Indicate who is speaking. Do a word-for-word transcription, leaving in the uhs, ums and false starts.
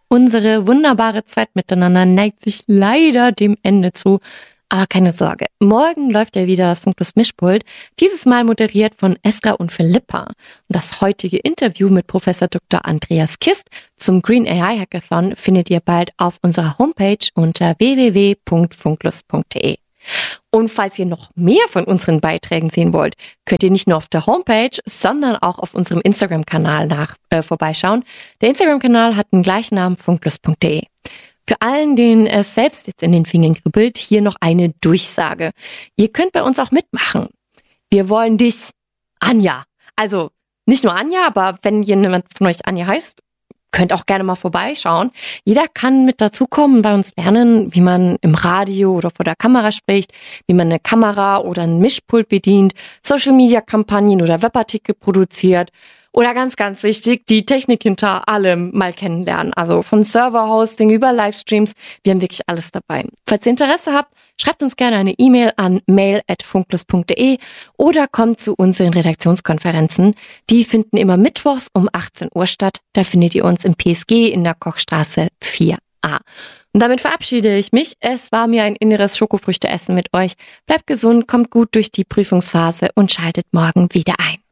Speaker 1: Unsere wunderbare Zeit miteinander neigt sich leider dem Ende zu. Aber keine Sorge, morgen läuft ja wieder das Funklus Mischpult, dieses Mal moderiert von Esra und Philippa. Und das heutige Interview mit Professor Doktor Andreas Kist zum Green A I Hackathon findet ihr bald auf unserer Homepage unter w w w punkt funklus punkt d e. Und falls ihr noch mehr von unseren Beiträgen sehen wollt, könnt ihr nicht nur auf der Homepage, sondern auch auf unserem Instagram-Kanal nach äh, vorbeischauen. Der Instagram-Kanal hat den gleichen Namen, funklus punkt d e. Für allen, denen es selbst jetzt in den Fingern kribbelt, hier noch eine Durchsage. Ihr könnt bei uns auch mitmachen. Wir wollen dich, Anja. Also nicht nur Anja, aber wenn jemand von euch Anja heißt, könnt auch gerne mal vorbeischauen. Jeder kann mit dazukommen und bei uns lernen, wie man im Radio oder vor der Kamera spricht, wie man eine Kamera oder ein Mischpult bedient, Social-Media-Kampagnen oder Webartikel produziert oder ganz, ganz wichtig, die Technik hinter allem mal kennenlernen. Also von Server-Hosting über Livestreams, wir haben wirklich alles dabei. Falls ihr Interesse habt, schreibt uns gerne eine E-Mail an mail at funklus punkt d e oder kommt zu unseren Redaktionskonferenzen. Die finden immer mittwochs um achtzehn Uhr statt. Da findet ihr uns im P S G in der Kochstraße vier a. Und damit verabschiede ich mich. Es war mir ein inneres Schokofrüchteessen mit euch. Bleibt gesund, kommt gut durch die Prüfungsphase und schaltet morgen wieder ein.